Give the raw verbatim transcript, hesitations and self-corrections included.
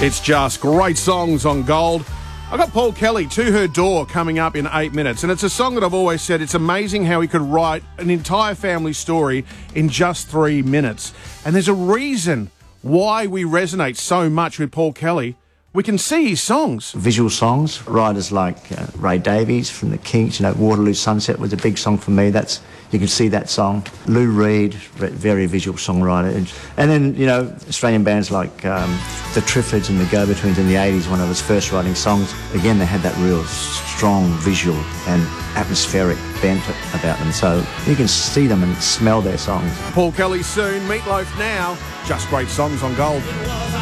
It's just great songs on Gold. I got Paul Kelly, To Her Door, coming up in eight minutes. And it's a song that I've always said, it's amazing how he could write an entire family story in just three minutes. And there's a reason why we resonate so much with Paul Kelly. We can see his songs. Visual songs, writers like uh, Ray Davies from the Kinks, you know, Waterloo Sunset was a big song for me. That's, you can see that song. Lou Reed, very visual songwriter. And then, you know, Australian bands like um, the Triffids and the Go-Betweens in the eighties, when I was first writing songs, again, they had that real strong visual and atmospheric bent about them. So you can see them and smell their songs. Paul Kelly soon, Meatloaf now. Just great songs on Gold.